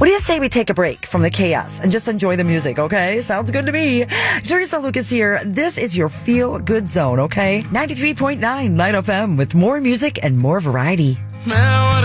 What do you say we take a break from the chaos and just enjoy the music, okay? Sounds good to me. Teresa Lucas here. This is your Feel Good Zone, okay? 93.9 Light FM with more music and more variety. Man, what